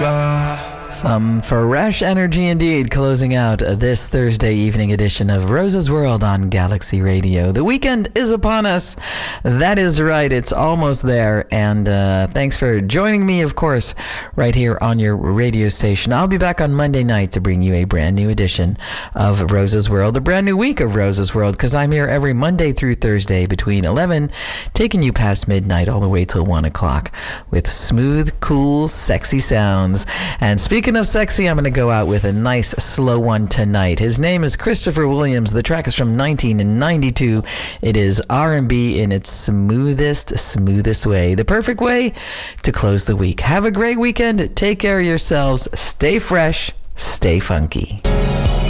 Some fresh energy indeed, closing out this Thursday evening edition of Rose's World on Galaxy Radio. The weekend is upon us. That is right. It's almost there. And thanks for joining me, of course, right here on your radio station. I'll be back on Monday night to bring you a brand new edition of Rose's World, a brand new week of Rose's World, because I'm here every Monday through Thursday between 11, taking you past midnight all the way till 1 o'clock with smooth, cool, sexy sounds. And speaking of sexy, I'm going to go out with a nice slow one tonight. His name is Christopher Williams. The track is from 1992. It is R&B in its smoothest way. The perfect way to close the week. Have a great weekend. Take care of yourselves. Stay fresh. Stay funky.